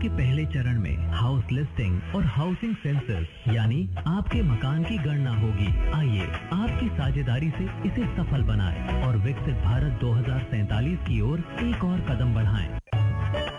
के पहले चरण में हाउस लिस्टिंग और हाउसिंग सेंसस यानी आपके मकान की गणना होगी। आइए आपकी साझेदारी से इसे सफल बनाएं और विकसित भारत 2047 की ओर एक और कदम बढ़ाएं।